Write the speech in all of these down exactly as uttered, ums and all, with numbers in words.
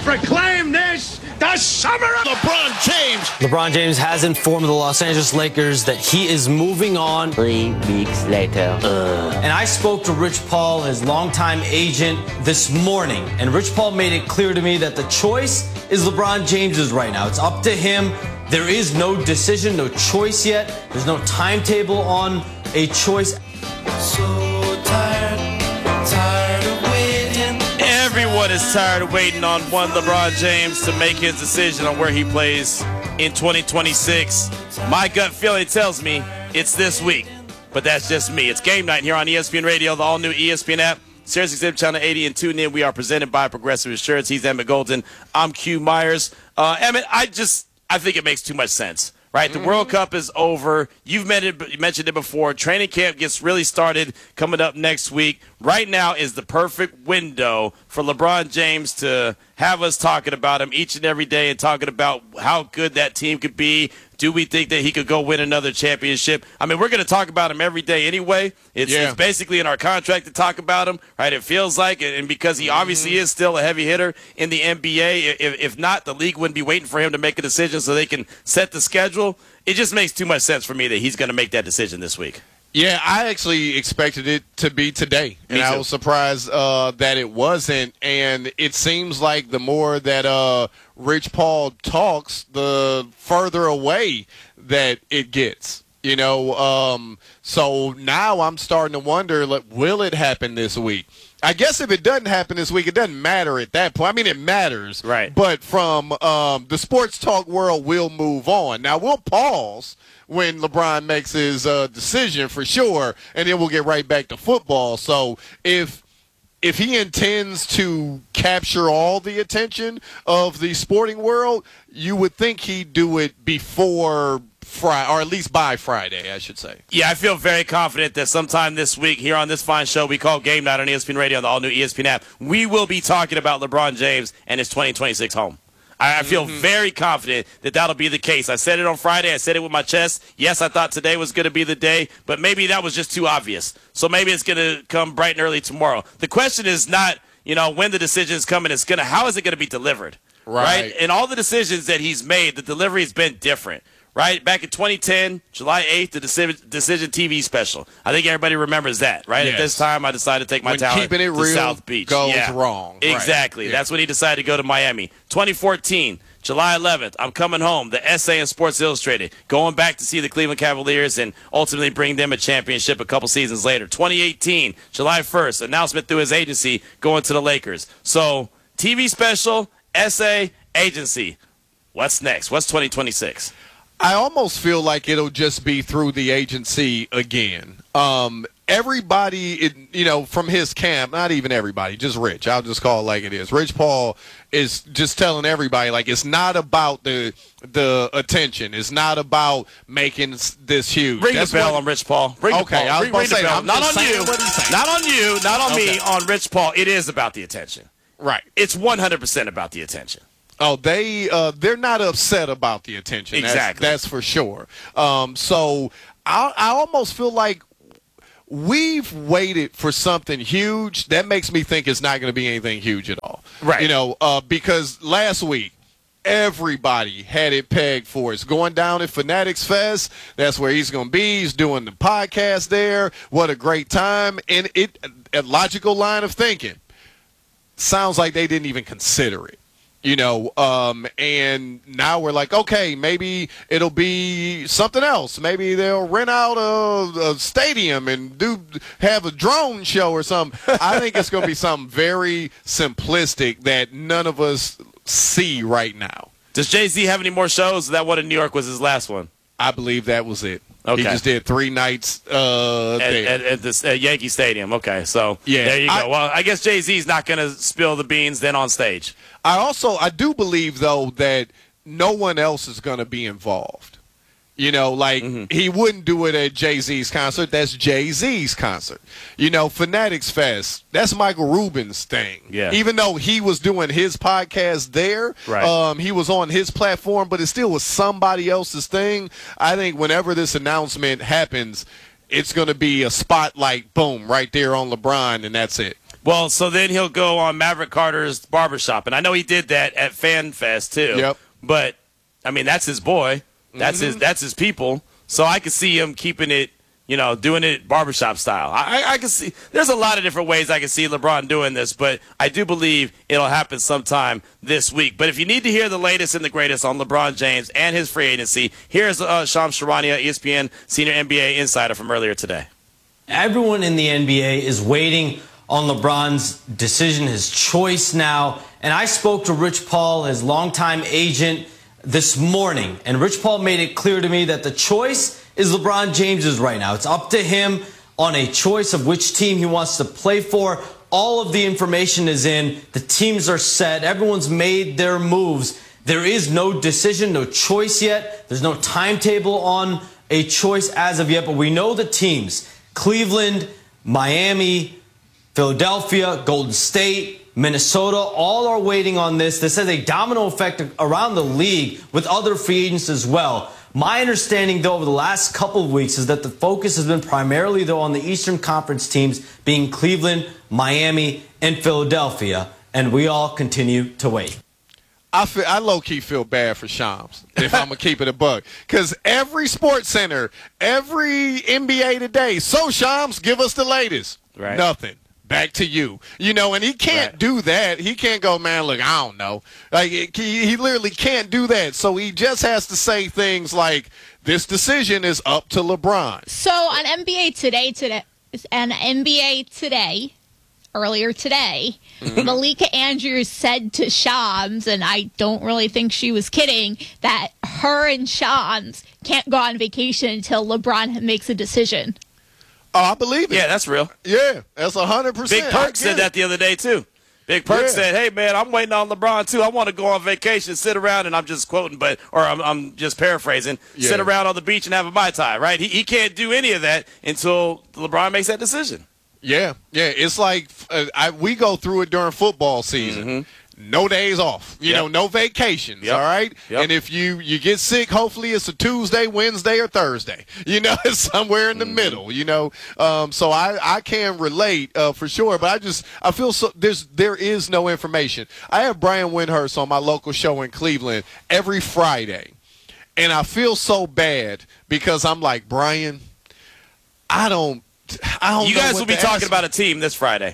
proclaim this the summer of LeBron James. LeBron James has informed the Los Angeles Lakers that he is moving on. Three weeks later. Ugh. And I spoke to Rich Paul, his longtime agent, this morning. And Rich Paul made it clear to me that the choice is LeBron James's right now. It's up to him. There is no decision, no choice yet. There's no timetable on a choice. So tired, tired of waiting. Everyone is tired of waiting on one LeBron James to make his decision on where he plays in twenty twenty-six. My gut feeling tells me it's this week, but that's just me. It's game night here on E S P N Radio, the all-new E S P N app, Sirius Exhibit Channel eighty, and tune in. We are presented by Progressive Insurance. He's Emmett Golden. I'm Q Myers. Uh, Emmett, I just I think it makes too much sense. Right, the mm-hmm. World Cup is over. You've mentioned it before. Training camp gets really started coming up next week. Right now is the perfect window for LeBron James to have us talking about him each and every day and talking about how good that team could be. Do we think that he could go win another championship? I mean, we're going to talk about him every day anyway. It's, yeah. it's basically in our contract to talk about him, right? It feels like, and because he obviously mm-hmm. is still a heavy hitter in the N B A, if, if not, the league wouldn't be waiting for him to make a decision so they can set the schedule. It just makes too much sense for me that he's going to make that decision this week. Yeah, I actually expected it to be today, and I was surprised uh, that it wasn't. And it seems like the more that uh, Rich Paul talks, the further away that it gets. You know, um, so now I'm starting to wonder, like, will it happen this week? I guess if it doesn't happen this week, it doesn't matter at that point. I mean, it matters. Right. But from um, the sports talk world, we'll move on. Now, we'll pause when LeBron makes his uh, decision for sure, and then we'll get right back to football. So if if he intends to capture all the attention of the sporting world, you would think he'd do it before Friday, or at least by Friday, I should say. Yeah, I feel very confident that sometime this week here on this fine show we call Game Night on E S P N Radio on the all-new E S P N app, we will be talking about LeBron James and his twenty twenty-six home. I feel mm-hmm. very confident that that'll be the case. I said it on Friday. I said it with my chest. Yes, I thought today was going to be the day, but maybe that was just too obvious. So maybe it's going to come bright and early tomorrow. The question is not, you know, when the decision is coming. It's going to, how is it going to be delivered? Right. right? And all the decisions that he's made, the delivery has been different. Right? Back in twenty ten, July eighth, the Decision, Decision T V special. I think everybody remembers that, right? Yes. At this time, I decided to take my when talent keeping it to real South Beach. goes yeah. wrong. Exactly. Right. That's yeah. when he decided to go to Miami. twenty fourteen, July eleventh, I'm coming home. The essay in Sports Illustrated, going back to see the Cleveland Cavaliers and ultimately bring them a championship a couple seasons later. twenty eighteen, July first, announcement through his agency going to the Lakers. So, T V special, essay, agency. What's next? What's twenty twenty-six? I almost feel like it'll just be through the agency again. Um, everybody, it, you know, from his camp, not even everybody, just Rich. I'll just call it like it is. Rich Paul is just telling everybody, like, it's not about the the attention. It's not about making this huge. Ring That's the bell what, on Rich Paul. Ring okay, the bell. I was ring, about ring to say, the bell. I'm Not just on saying you. what he's saying. Not on you. Not on okay. me. On Rich Paul. It is about the attention. Right. It's one hundred percent about the attention. Oh, they uh, they're not upset about the attention. Exactly, that's, that's for sure. Um, so I, I almost feel like we've waited for something huge. That makes me think it's not going to be anything huge at all. Right? You know, uh, because last week everybody had it pegged for it's going down at Fanatics Fest. That's where he's going to be. He's doing the podcast there. What a great time! And it a logical line of thinking. Sounds like they didn't even consider it. You know, um, and now we're like, okay, maybe it'll be something else. Maybe they'll rent out a, a stadium and do have a drone show or something. I think it's going to be something very simplistic that none of us see right now. Does Jay-Z have any more shows? That one in New York was his last one. I believe that was it. Okay. He just did three nights uh, at, there. at, at the at Yankee Stadium. Okay, so yeah, there you go. I, well, I guess Jay-Z's not going to spill the beans then on stage. I also I do believe though that no one else is going to be involved. You know, like mm-hmm. he wouldn't do it at Jay-Z's concert. That's Jay-Z's concert. You know, Fanatics Fest, that's Michael Rubin's thing. Yeah. Even though he was doing his podcast there, right. um, he was on his platform, but it still was somebody else's thing. I think whenever this announcement happens, it's going to be a spotlight, boom, right there on LeBron, and that's it. Well, so then he'll go on Maverick Carter's barbershop. And I know he did that at Fan Fest, too. Yep. But, I mean, that's his boy. That's mm-hmm. his That's his people. So I could see him keeping it, you know, doing it barbershop style. I, I, I can see – there's a lot of different ways I can see LeBron doing this, but I do believe it'll happen sometime this week. But if you need to hear the latest and the greatest on LeBron James and his free agency, here's uh, Shams Charania, E S P N senior N B A insider from earlier today. Everyone in the N B A is waiting on LeBron's decision, his choice now. And I spoke to Rich Paul, his longtime agent, this morning. And Rich Paul made it clear to me that the choice is LeBron James's right now. It's up to him on a choice of which team he wants to play for. All of the information is in. The teams are set. Everyone's made their moves. There is no decision, no choice yet. There's no timetable on a choice as of yet. But we know the teams. Cleveland, Miami, Philadelphia, Golden State, Minnesota, all are waiting on this. This has a domino effect around the league with other free agents as well. My understanding, though, over the last couple of weeks is that the focus has been primarily, though, on the Eastern Conference teams being Cleveland, Miami, and Philadelphia, and we all continue to wait. I feel, I low-key feel bad for Shams, if I'm going to keep it a buck. Because every sports center, every N B A today, so Shams, give us the latest. Right. Nothing. Back to you. You know, and he can't right. do that. He can't go, man, look, I don't know. Like, he, he literally can't do that. So he just has to say things like, this decision is up to LeBron. So on N B A Today, today, and N B A Today, earlier today, mm-hmm. Malika Andrews said to Shams, and I don't really think she was kidding, that her and Shams can't go on vacation until LeBron makes a decision. Oh, I believe it. Yeah, that's real. Yeah, that's one hundred percent. Big Perk said that the other day, too. Big Perk yeah. said, hey, man, I'm waiting on LeBron, too. I want to go on vacation, sit around, and I'm just quoting, but or I'm, I'm just paraphrasing, yeah. sit around on the beach and have a Mai Tai, right? He, he can't do any of that until LeBron makes that decision. Yeah, yeah. It's like uh, I, we go through it during football season. Mm-hmm. No days off, you yep. know, no vacations, yep. all right? Yep. And if you, you get sick, hopefully it's a Tuesday, Wednesday, or Thursday. You know, it's somewhere in the mm-hmm. middle, you know. Um, so I, I can relate uh, for sure, but I just I feel so there's there is no information. I have Brian Windhurst on my local show in Cleveland every Friday, and I feel so bad because I'm like, Brian, I don't I don't You know guys what will be to talking ask about a team this Friday.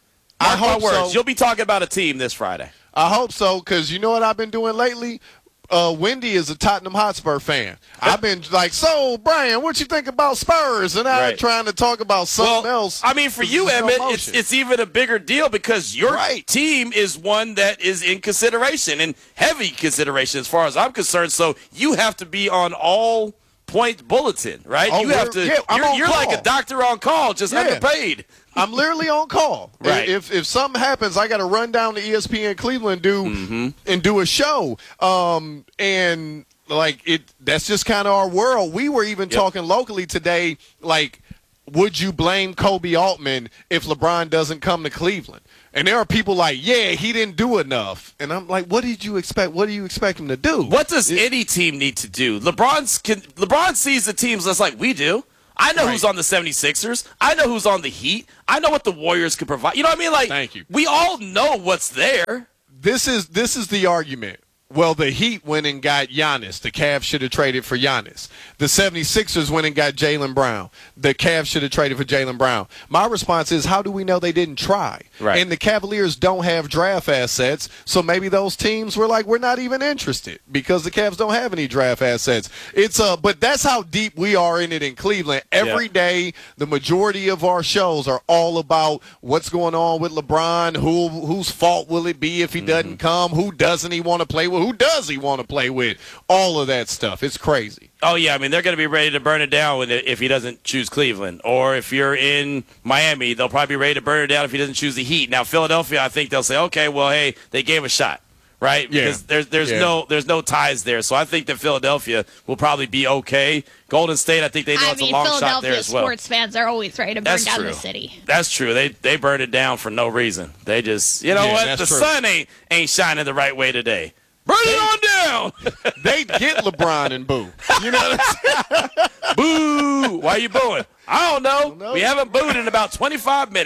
I Mark hope my words. so. You'll be talking about a team this Friday. I hope so, because you know what I've been doing lately? Uh, Wendy is a Tottenham Hotspur fan. I've been like, so, Brian, what you think about Spurs? And I'm right. trying to talk about something well, else. I mean, for you, Emmett, it's, it's even a bigger deal because your right. team is one that is in consideration and heavy consideration as far as I'm concerned. So you have to be on all point bulletin, right? Oh, you have to. Yeah, I'm you're on you're call. like a doctor on call, just yeah. underpaid. I'm literally on call. Right. If if something happens, I got to run down to E S P N Cleveland do mm-hmm. and do a show. Um, and like it, that's just kind of our world. We were even yep. talking locally today. Like, would you blame Kobe Altman if LeBron doesn't come to Cleveland? And there are people like, yeah, he didn't do enough. And I'm like, what did you expect? What do you expect him to do? What does it, any team need to do? LeBron's can, LeBron sees the teams just like we do. I know right. who's on the seventy-sixers. I know who's on the Heat. I know what the Warriors could provide. You know what I mean? Like, Thank you. We all know what's there. This is this is the argument. Well, the Heat went and got Giannis. The Cavs should have traded for Giannis. The seventy-sixers went and got Jaylen Brown. The Cavs should have traded for Jaylen Brown. My response is, how do we know they didn't try? Right. And the Cavaliers don't have draft assets, so maybe those teams were like, we're not even interested because the Cavs don't have any draft assets. It's uh, But that's how deep we are in it in Cleveland. Every yeah. day, the majority of our shows are all about what's going on with LeBron, who whose fault will it be if he mm-hmm. doesn't come, who doesn't he want to play with, who does he want to play with, all of that stuff. It's crazy. Oh, yeah. I mean, they're going to be ready to burn it down with it if he doesn't choose Cleveland. Or if you're in Miami, they'll probably be ready to burn it down if he doesn't choose the Heat. Now, Philadelphia, I think they'll say, okay, well, hey, they gave a shot, right? Yeah. Because there's there's yeah. no there's no ties there. So I think that Philadelphia will probably be okay. Golden State, I think they know I it's mean, a long shot there as well. Sports fans are always ready to burn that's down true. the city. That's true. They they burned it down for no reason. They just, you know yeah, what? The true. sun ain't ain't shining the right way today. Burn it on down. They get LeBron and boo. You know what I'm saying? Boo. Why are you booing? I don't know. don't know. We haven't booed in about twenty-five minutes.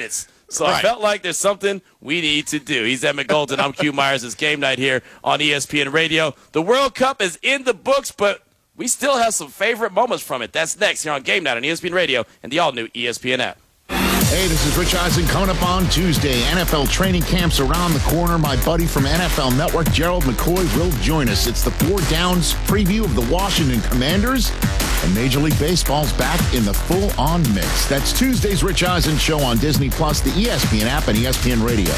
So Right. I felt like there's something we need to do. He's Emmett Golden. I'm Q Myers. It's game night here on E S P N Radio. The World Cup is in the books, but we still have some favorite moments from it. That's next here on Game Night on E S P N Radio and the all-new E S P N app. Hey, this is Rich Eisen coming up on Tuesday. N F L training camps around the corner. My buddy from N F L Network, Gerald McCoy, will join us. It's the Four Downs preview of the Washington Commanders. And Major League Baseball's back in the full-on mix. That's Tuesday's Rich Eisen show on Disney Plus, the E S P N app, and E S P N Radio.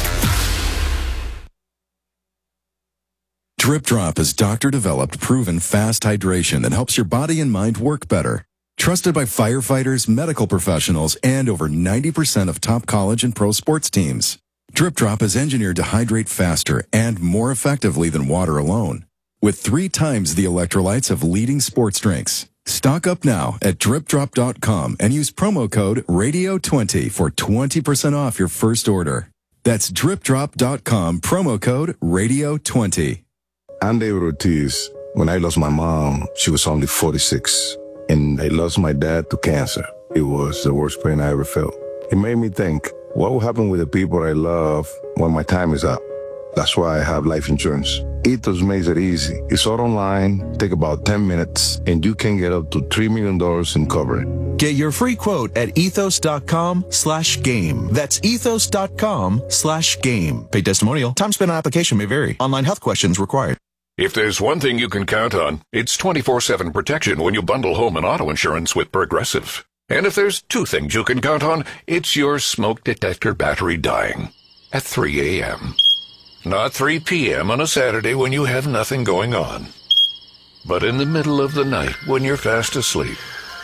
Drip Drop is doctor-developed, proven fast hydration that helps your body and mind work better. Trusted by firefighters, medical professionals, and over ninety percent of top college and pro sports teams. Drip Drop is engineered to hydrate faster and more effectively than water alone, with three times the electrolytes of leading sports drinks. Stock up now at drip drop dot com and use promo code radio twenty for twenty percent off your first order. That's drip drop dot com, promo code radio twenty. I'm David Ortiz. When I lost my mom, she was only forty-six. And I lost my dad to cancer. It was the worst pain I ever felt. It made me think, what will happen with the people I love when my time is up? That's why I have life insurance. Ethos makes it easy. It's all online, take about ten minutes, and you can get up to three million dollars in coverage. Get your free quote at ethos dot com slash game. That's ethos dot com slash game. Paid testimonial. Time spent on application may vary. Online health questions required. If there's one thing you can count on, it's twenty-four seven protection when you bundle home and auto insurance with Progressive. And if there's two things you can count on, it's your smoke detector battery dying at three a.m. Not three p.m. on a Saturday when you have nothing going on, but in the middle of the night when you're fast asleep.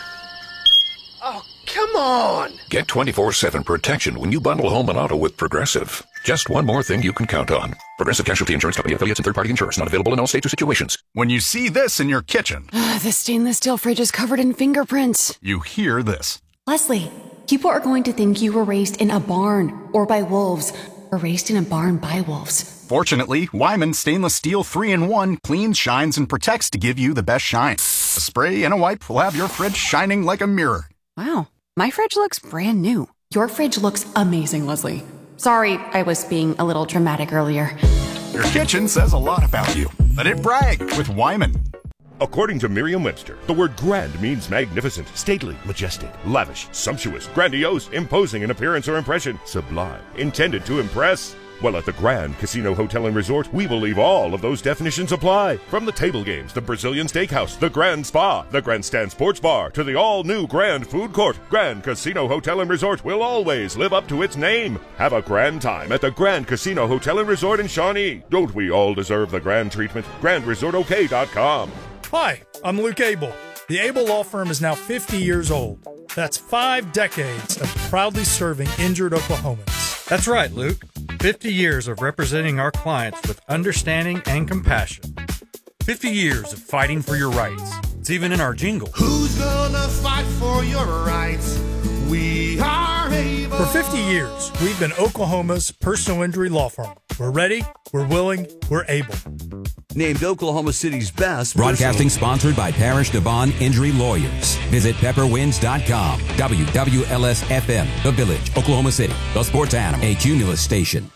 Oh, come on! Get twenty-four seven protection when you bundle home and auto with Progressive. Just one more thing you can count on. Progressive Casualty Insurance Company, affiliates, and third-party insurers. Not available in all states or situations. When you see this in your kitchen, the stainless steel fridge is covered in fingerprints. You hear this. Leslie, people are going to think you were raised in a barn or by wolves, or raised in a barn by wolves. Fortunately, Wyman Stainless Steel three in one cleans, shines, and protects to give you the best shine. A spray and a wipe will have your fridge shining like a mirror. Wow, my fridge looks brand new. Your fridge looks amazing, Leslie. Sorry, I was being a little dramatic earlier. Your kitchen says a lot about you. Let it brag with Wyman. According to Merriam-Webster, the word grand means magnificent, stately, majestic, lavish, sumptuous, grandiose, imposing in appearance or impression, sublime, intended to impress. Well, at the Grand Casino Hotel and Resort, we believe all of those definitions apply. From the table games, the Brazilian Steakhouse, the Grand Spa, the Grandstand Sports Bar, to the all-new Grand Food Court, Grand Casino Hotel and Resort will always live up to its name. Have a grand time at the Grand Casino Hotel and Resort in Shawnee. Don't we all deserve the grand treatment? grand resort o k dot com. Hi, I'm Luke Abel. The Abel Law Firm is now fifty years old. That's five decades of proudly serving injured Oklahomans. That's right, Luke. fifty years of representing our clients with understanding and compassion. fifty years of fighting for your rights. It's even in our jingle. Who's gonna fight for your rights? We are able. For fifty years, we've been Oklahoma's personal injury law firm. We're ready, we're willing, we're able. Named Oklahoma City's best. Broadcasting sponsored by Parish Devon Injury Lawyers. Visit pepper winds dot com. W W L S F M, The Village, Oklahoma City. The Sports Animal, a Cumulus station.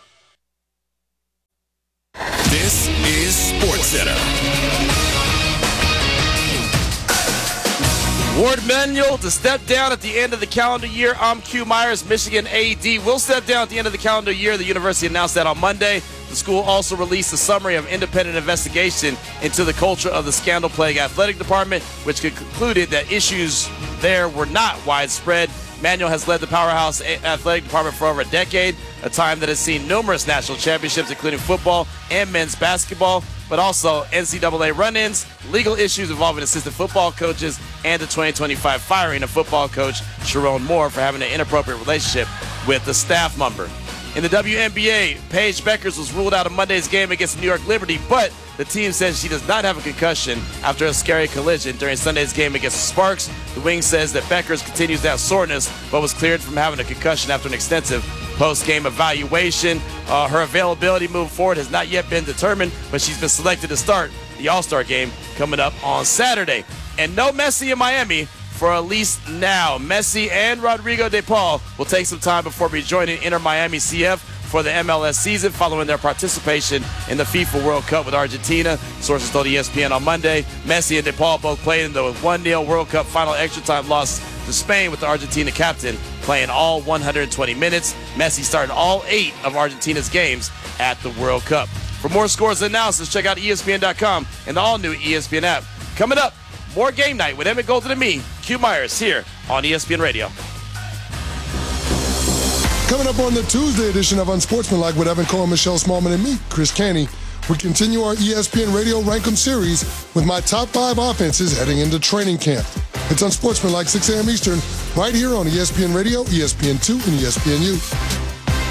This is Sports Center. Ward Manuel to step down at the end of the calendar year. I'm Q Myers, Michigan A D. Will step down at the end of the calendar year. The university announced that on Monday. The school also released a summary of independent investigation into the culture of the scandal-plagued athletic department, which concluded that issues there were not widespread. Manuel has led the powerhouse athletic department for over a decade, a time that has seen numerous national championships, including football and men's basketball, but also N C double A run-ins, legal issues involving assistant football coaches, and the twenty twenty-five firing of football coach Sharon Moore for having an inappropriate relationship with the staff member. In the W N B A, Paige Beckers was ruled out of Monday's game against New York Liberty, but the team says she does not have a concussion after a scary collision during Sunday's game against the Sparks. The Wing says that Beckers continues to have soreness, but was cleared from having a concussion after an extensive post-game evaluation. Uh, her availability moving forward has not yet been determined, but she's been selected to start the All-Star game coming up on Saturday. And no Messi in Miami. for at least now. Messi and Rodrigo De Paul will take some time before rejoining Inter Miami C F for the M L S season following their participation in the FIFA World Cup with Argentina. Sources told E S P N on Monday. Messi and De Paul both played in the one nil World Cup final extra time loss to Spain, with the Argentina captain playing all one hundred twenty minutes. Messi started all eight of Argentina's games at the World Cup. For more scores and analysis, check out E S P N dot com and the all-new E S P N app. Coming up, more Game Night with Emmett Golden and me, Q Myers, here on E S P N Radio. Coming up on the Tuesday edition of Unsportsmanlike with Evan Cohen, Michelle Smallman, and me, Chris Canty, we continue our E S P N Radio Rank 'em series with my top five offenses heading into training camp. It's Unsportsmanlike, six a.m. Eastern, right here on E S P N Radio, E S P N two, and E S P N U.